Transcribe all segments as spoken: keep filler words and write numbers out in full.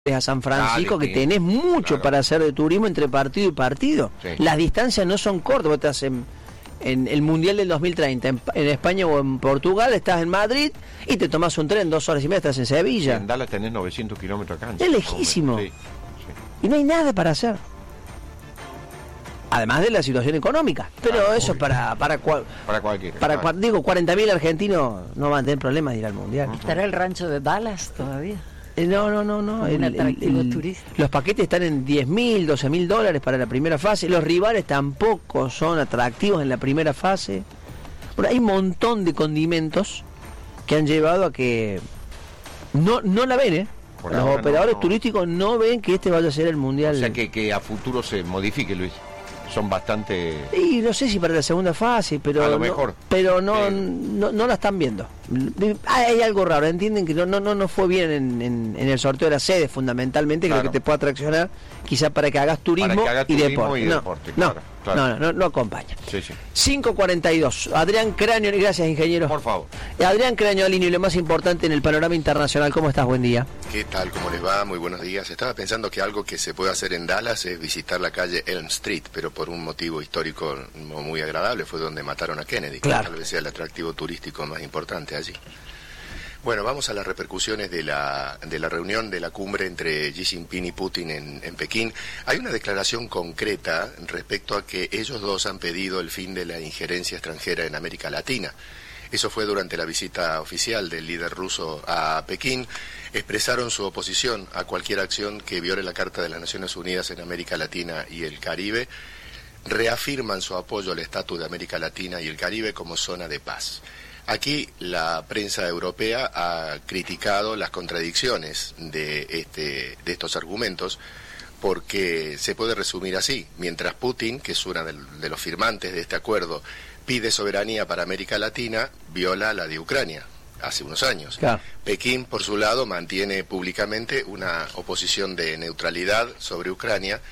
a San Francisco, ah, que tenés mucho claro. para hacer de turismo entre partido y partido. Sí. Las distancias no son cortas. Vos estás en, en el Mundial del dos mil treinta, en, en España o en Portugal, estás en Madrid y te tomás un tren, dos horas y media, estás en Sevilla. En Dallas tenés novecientos kilómetros acá. Es lejísimo. Sí, sí. Y no hay nada para hacer. Además de la situación económica. Pero Claro, eso obvio. para para cual, Para cualquiera. para claro. cua- digo, cuarenta mil argentinos no van a tener problemas de ir al Mundial. ¿Estará el rancho de Dallas todavía? Eh, no, no, no, no. Un El- el- atractivo el- turístico. los paquetes están en diez mil, doce mil dólares para la primera fase. Los rivales tampoco son atractivos en la primera fase. Bueno, hay un montón de condimentos que han llevado a que no, no la ven, ¿eh? Por Los ahora no, operadores no. turísticos no ven que este vaya a ser el Mundial. O sea que, que a futuro se modifique, Luis. Son bastante... Y no sé si para la segunda fase, pero A lo no, mejor. pero no, Eh. no no la están viendo. Ah, hay algo raro, entienden que no no no, no fue bien en, en, en el sorteo de la sede, fundamentalmente, Claro. creo que te puede atraccionar quizá para que hagas turismo, Para que hagas y, turismo deporte. y no, deporte, no, claro, claro. no, no, no, no acompaña. Sí, sí. cinco cuarenta y dos. Adrián Craño, gracias ingeniero. Por favor. Adrián Craño Alinio, lo más importante en el panorama internacional. ¿Cómo estás? Buen día. ¿Qué tal? ¿Cómo les va? Muy buenos días. Estaba pensando que algo que se puede hacer en Dallas es visitar la calle Elm Street, pero por un motivo histórico no muy agradable, fue donde mataron a Kennedy. Claro. Tal vez sea el atractivo turístico más importante allí. Bueno, vamos a las repercusiones de la, de la reunión de la cumbre entre Xi Jinping y Putin en, en Pekín. Hay una declaración concreta respecto a que ellos dos han pedido el fin de la injerencia extranjera en América Latina. Eso fue durante la visita oficial del líder ruso a Pekín. Expresaron su oposición a cualquier acción que viole la Carta de las Naciones Unidas en América Latina y el Caribe. Reafirman su apoyo al estatus de América Latina y el Caribe como zona de paz. Aquí la prensa europea ha criticado las contradicciones de, este, de estos argumentos, porque se puede resumir así: mientras Putin, que es uno de, de los firmantes de este acuerdo, pide soberanía para América Latina, viola la de Ucrania hace unos años. Claro. Pekín, por su lado, mantiene públicamente una oposición de neutralidad sobre Ucrania,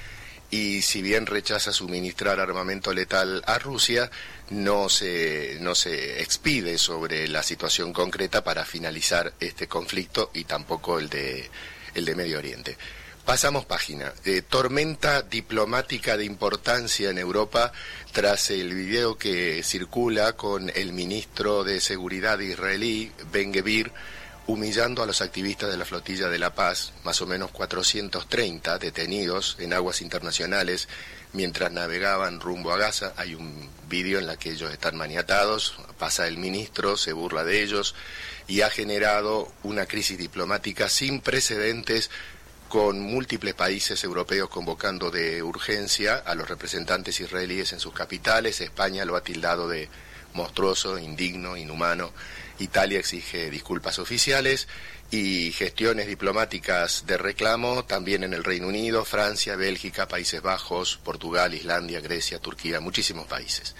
y si bien rechaza suministrar armamento letal a Rusia, no se, no se expide sobre la situación concreta para finalizar este conflicto, y tampoco el de, el de Medio Oriente. Pasamos página. Eh, tormenta diplomática de importancia en Europa tras el video que circula con el ministro de Seguridad israelí, Ben-Gvir, humillando a los activistas de la Flotilla de la Paz, más o menos cuatrocientos treinta detenidos en aguas internacionales mientras navegaban rumbo a Gaza. Hay un vídeo en la que ellos están maniatados, pasa el ministro, se burla de ellos, y ha generado una crisis diplomática sin precedentes, con múltiples países europeos convocando de urgencia a los representantes israelíes en sus capitales. España lo ha tildado de monstruoso, indigno, inhumano. Italia exige disculpas oficiales y gestiones diplomáticas de reclamo también en el Reino Unido, Francia, Bélgica, Países Bajos, Portugal, Islandia, Grecia, Turquía, muchísimos países.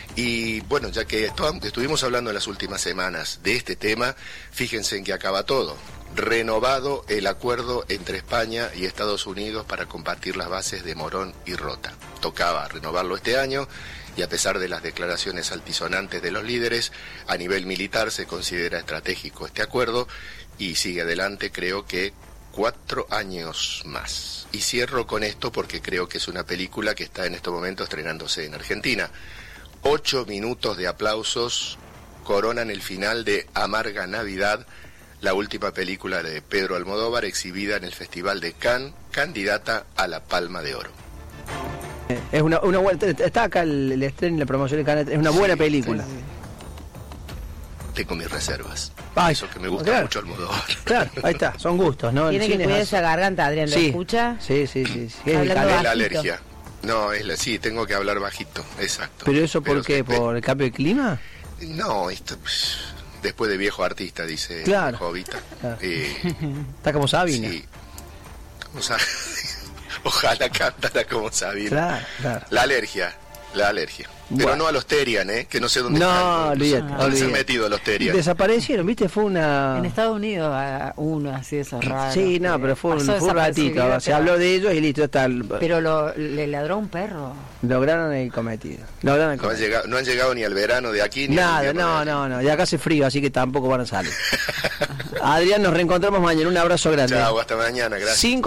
Y bueno, ya que estu- estuvimos hablando en las últimas semanas de este tema, fíjense en que acaba todo. Renovado el acuerdo entre España y Estados Unidos para compartir las bases de Morón y Rota. Tocaba renovarlo este año, y a pesar de las declaraciones altisonantes de los líderes, a nivel militar se considera estratégico este acuerdo y sigue adelante, creo que cuatro años más. Y cierro con esto porque creo que es una película que está en este momento estrenándose en Argentina. Ocho minutos de aplausos coronan el final de Amarga Navidad, la última película de Pedro Almodóvar, exhibida en el Festival de Cannes, candidata a la Palma de Oro. Es una, una buena, está acá el, el estreno y la promoción de Canal, es una buena Sí, película. sí, sí. Tengo mis reservas. Ay, Eso que me gusta claro. mucho Almodóvar. Claro, ahí está, son gustos, ¿no? El Tiene que cine es cuidar así. esa garganta, Adrián, ¿lo Sí, escucha? Sí, sí, sí. sí. Es el Hablando calor. Es la bajito. alergia. No, es la, sí, tengo que hablar bajito, exacto. ¿Pero eso por qué? se- ¿Por el cambio de clima? No, esto, pues, después de viejo artista, dice Claro. Jovita. Claro. Eh, Está como Sabina. sí. Como Sa- Ojalá cantara como Sabina. Claro, claro. La alergia, la alergia. Pero Bueno. no a los Terian, ¿eh? Que no sé dónde No, están. olvídate, ¿Dónde se han olvídate. metido los Terian? Desaparecieron, ¿viste? Fue una... En Estados Unidos, a- uno así, esos raros. Sí, no, que pero fue un, pasó fue un ratito. desapercibido, Se pero- habló de ellos y listo, está. el- Pero lo, le ladró un perro. Lograron el cometido. Lograron el No han, cometido. llegado, no han llegado ni al verano de aquí ni al Nada, invierno no, de no, allí. no. Y acá hace frío, así que tampoco van a salir. Adrián, nos reencontramos mañana. Un abrazo grande. Chao, hasta mañana, gracias. Cinco